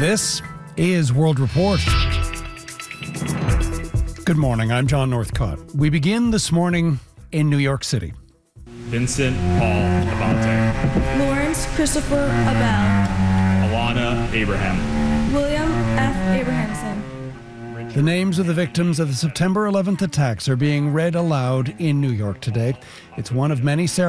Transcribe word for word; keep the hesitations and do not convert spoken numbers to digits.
This is World Report. Good morning, I'm John Northcott. We begin this morning in New York City. Vincent Paul Abate. Lawrence Christopher Abel. Alana Abraham. William F. Abrahamson. The names of the victims of the September eleventh attacks are being read aloud in New York today. It's one of many ceremonies